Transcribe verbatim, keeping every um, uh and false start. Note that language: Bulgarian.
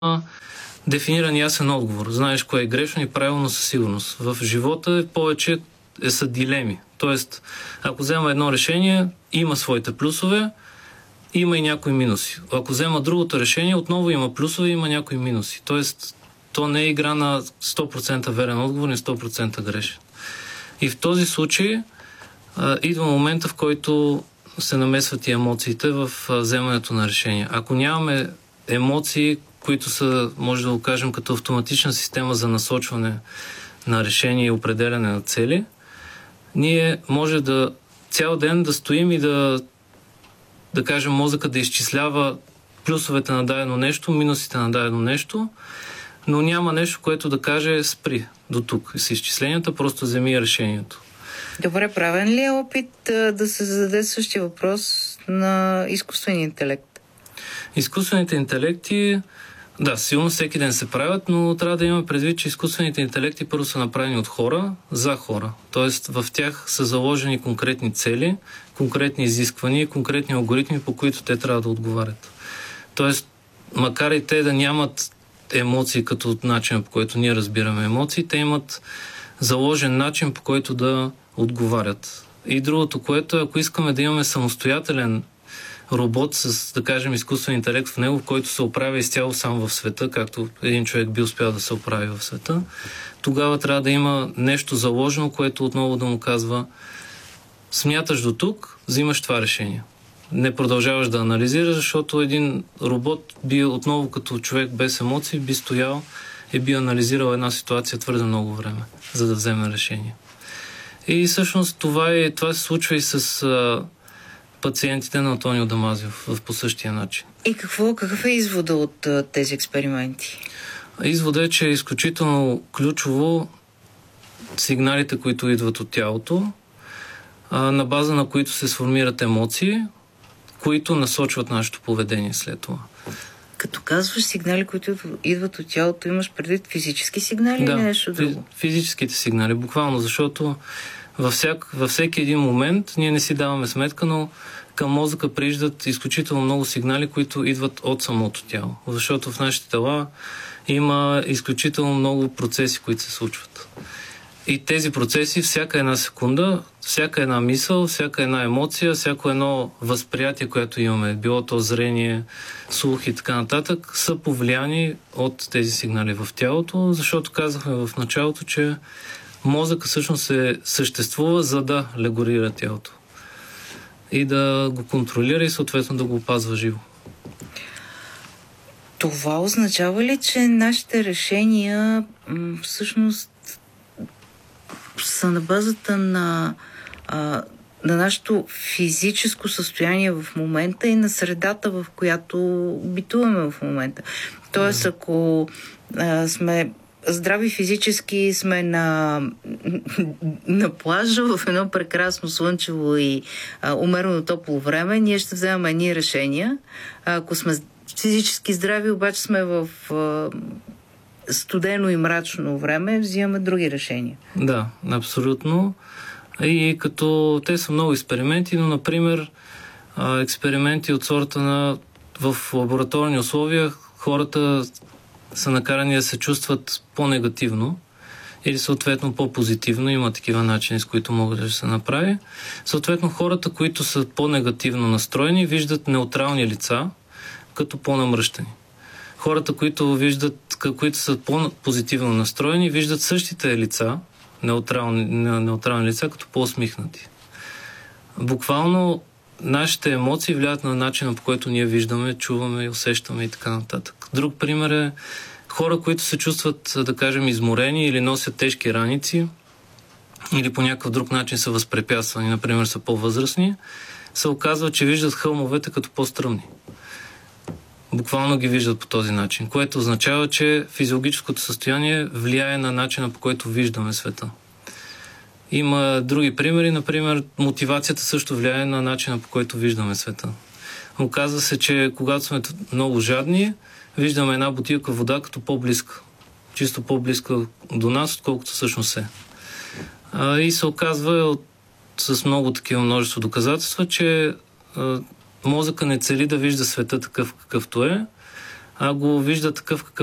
дефиниран ясен отговор. Знаеш кое е грешно и правилно със сигурност. В живота повече е са дилеми. Тоест, ако взема едно решение, има своите плюсове, има и някои минуси. Ако взема другото решение, отново има плюсове, има някои минуси. Тоест, то не е игра на сто процента верен отговор, не сто процента грешен. И в този случай а, идва момента, в който се намесват и емоциите в а, вземането на решения. Ако нямаме емоции, които са, може да го кажем, като автоматична система за насочване на решение и определяне на цели, ние може да цял ден да стоим и да да кажем мозъка да изчислява плюсовете на дадено нещо, минусите на дадено нещо, но няма нещо, което да каже спри до тук с изчисленията, просто вземи решението. Добре, правен ли е опит а, да се зададе същия въпрос на изкуствения интелект? Изкуствените интелекти, да, силно всеки ден се правят, но трябва да имаме предвид, че изкуствените интелекти първо са направени от хора за хора. Тоест в тях са заложени конкретни цели, конкретни изисквания, конкретни алгоритми, по които те трябва да отговарят. Тоест, макар и те да нямат емоции като начин, по който ние разбираме емоции, те имат заложен начин, по който да отговарят. И другото, което е, ако искаме да имаме самостоятелен робот с, да кажем, изкуствен интелект в него, в който се оправя изцяло сам в света, както един човек би успял да се оправи в света, тогава трябва да има нещо заложено, което отново да му казва: смяташ до тук, взимаш това решение. Не продължаваш да анализираш, защото един робот би отново като човек без емоции би стоял и би анализирал една ситуация твърде много време, за да вземе решение. И всъщност това, е, това се случва и с а, пациентите на Антонио Дамазиов в по същия начин. И какво, какъв е извода от а, тези експерименти? Изводът е, че е изключително ключово сигналите, които идват от тялото, а, на база на които се сформират емоции, които насочват нашето поведение след това. Като казваш сигнали, които идват от тялото, имаш предвид физически сигнали да, или нещо друго? Физическите сигнали, буквално, защото във, всяк, във всеки един момент ние не си даваме сметка, но към мозъка прииждат изключително много сигнали, които идват от самото тяло. Защото в нашите тела има изключително много процеси, които се случват. И тези процеси, всяка една секунда, всяка една мисъл, всяка една емоция, всяко едно възприятие, което имаме, било то зрение, слух и така нататък, са повлияни от тези сигнали в тялото, защото казахме в началото, че мозъка всъщност се съществува, за да регулира тялото и да го контролира и съответно да го опазва живо. Това означава ли, че нашите решения м- всъщност са на базата на, а, на нашето физическо състояние в момента и на средата, в която битуваме в момента? Тоест, ако а, сме здрави физически, сме на, на плажа в едно прекрасно слънчево и а, умерено топло време, ние ще вземем едни решения. А, ако сме физически здрави, обаче сме в а, студено и мрачно време, взимаме други решения. Да, абсолютно. И като те са много експерименти, но, например, експерименти от сорта на в лабораторни условия хората са накарани да се чувстват по-негативно или съответно по-позитивно. Има такива начини, с които могат да се направи. Съответно, хората, които са по-негативно настроени, виждат неутрални лица като по-намръщени. Хората, които виждат, които са по-позитивно настроени, виждат същите лица, неутрални, неутрални лица, като по-усмихнати. Буквално нашите емоции влияят на начина, по който ние виждаме, чуваме, усещаме и така нататък. Друг пример е хора, които се чувстват, да кажем, изморени или носят тежки раници или по някакъв друг начин са възпрепятствани, например са по-възрастни, се оказва, че виждат хълмовете като по-стръмни. Буквално ги виждат по този начин, което означава, че физиологическото състояние влияе на начина, по който виждаме света. Има други примери, например, мотивацията също влияе на начина, по който виждаме света. Оказва се, че когато сме много жадни, виждаме една бутилка вода като по-близка. Чисто по-близка до нас, отколкото всъщност е. А, и се оказва от, с много такива множество доказателства, че а, мозъка не цели да вижда света такъв какъвто е, а го вижда такъв, какъв